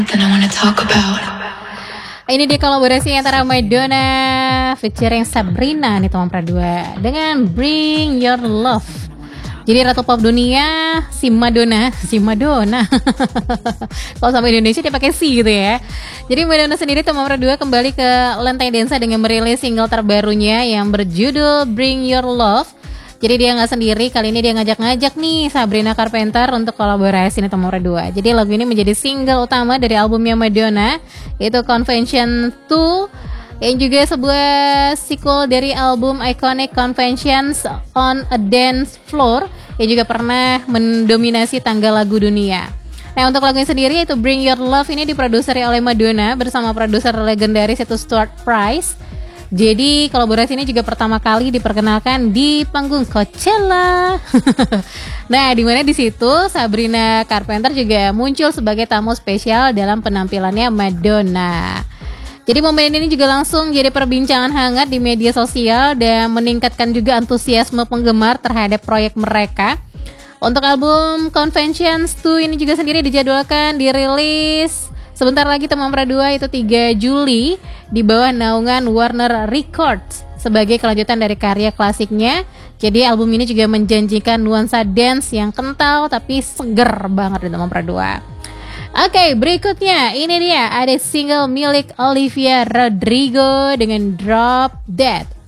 Then I wanna talk about. Ini dia kolaborasi antara Madonna featuring Sabrina nih teman Pradua dengan Bring Your Love. Jadi ratu pop dunia si Madonna. Kalau sampai Indonesia dia pakai si gitu ya. Jadi Madonna sendiri teman Pradua kembali ke lantai dansa dengan merilis single terbarunya yang berjudul Bring Your Love. Jadi dia nggak sendiri, kali ini dia ngajak-ngajak nih Sabrina Carpenter untuk kolaborasi nih teman Pradua. Jadi lagu ini menjadi single utama dari albumnya Madonna, yaitu Convention 2, yang juga sebuah sequel dari album Iconic Conventions on a Dance Floor yang juga pernah mendominasi tangga lagu dunia. Nah untuk lagunya sendiri yaitu Bring Your Love ini diproduseri oleh Madonna bersama produser legendaris yaitu Stuart Price. Jadi kolaborasi ini juga pertama kali diperkenalkan di panggung Coachella. Nah, di mana di situ Sabrina Carpenter juga muncul sebagai tamu spesial dalam penampilannya Madonna. Jadi momen ini juga langsung jadi perbincangan hangat di media sosial dan meningkatkan juga antusiasme penggemar terhadap proyek mereka. Untuk album Conventions 2 ini juga sendiri dijadwalkan dirilis sebentar lagi teman Pradua, itu 3 Juli di bawah naungan Warner Records sebagai kelanjutan dari karya klasiknya. Jadi album ini juga menjanjikan nuansa dance yang kental tapi seger banget di teman Pradua. Oke, berikutnya ini dia ada single milik Olivia Rodrigo dengan Drop Dead.